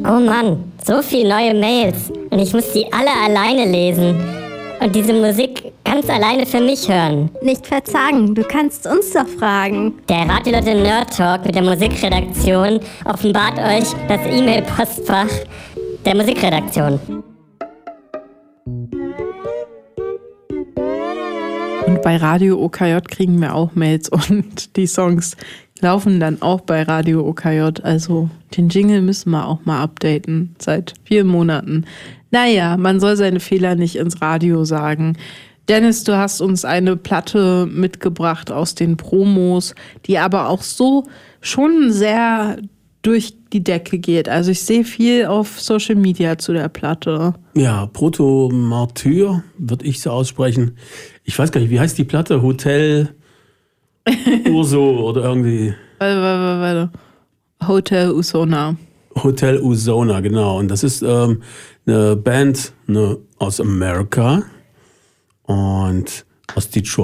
Oh Mann, so viele neue Mails und ich muss die alle alleine lesen und diese Musik ganz alleine für mich hören. Nicht verzagen, du kannst uns doch fragen. Der Radio Leute Nerd Talk mit der Musikredaktion offenbart euch das E-Mail-Postfach der Musikredaktion. Und bei Radio OKJ kriegen wir auch Mails und die Songs laufen dann auch bei Radio OKJ. Also den Jingle müssen wir auch mal updaten seit 4 Monaten. Naja, man soll seine Fehler nicht ins Radio sagen. Dennis, du hast uns eine Platte mitgebracht aus den Promos, die aber auch so schon sehr durch die Decke geht. Also ich sehe viel auf Social Media zu der Platte. Ja, Proto Martyr, würde ich so aussprechen. Ich weiß gar nicht, wie heißt die Platte? Hotel Urso oder irgendwie. Warte. Hotel Usona. Hotel Usona, genau. Und das ist eine Band aus Amerika und aus Detroit.